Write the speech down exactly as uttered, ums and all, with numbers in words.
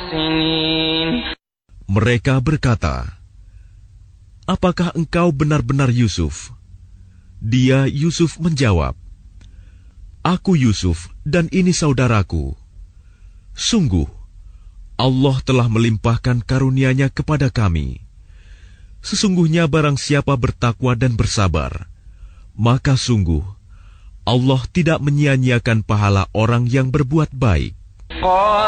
المحسنين. Mereka berkata, apakah engkau benar-benar Yusuf? Dia Yusuf menjawab, aku Yusuf dan ini saudaraku. Sungguh, Allah telah melimpahkan karunia-Nya kepada kami. Sesungguhnya barang siapa bertakwa dan bersabar, maka sungguh Allah tidak menyia-nyiakan pahala orang yang berbuat baik.